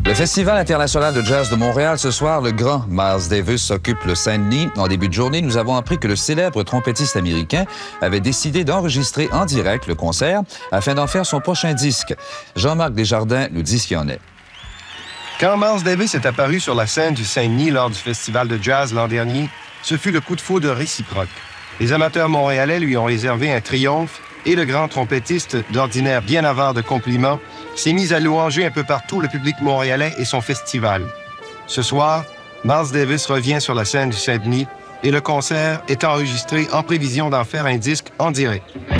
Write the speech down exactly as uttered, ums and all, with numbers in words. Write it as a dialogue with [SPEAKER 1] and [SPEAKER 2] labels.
[SPEAKER 1] Le Festival international de jazz de Montréal ce soir, le grand Miles Davis occupe le Saint-Denis. En début de journée, nous avons appris que le célèbre trompettiste américain avait décidé d'enregistrer en direct le concert afin d'en faire son prochain disque. Jean-Marc Desjardins nous dit ce qu'il en est.
[SPEAKER 2] Quand Miles Davis est apparu sur la scène du Saint-Denis lors du Festival de jazz l'an dernier, ce fut le coup de foudre réciproque. Les amateurs montréalais lui ont réservé un triomphe et le grand trompettiste, d'ordinaire bien avare de compliments, s'est mis à louanger un peu partout le public montréalais et son festival. Ce soir, Miles Davis revient sur la scène du Saint-Denis et le concert est enregistré en prévision d'en faire un disque en direct.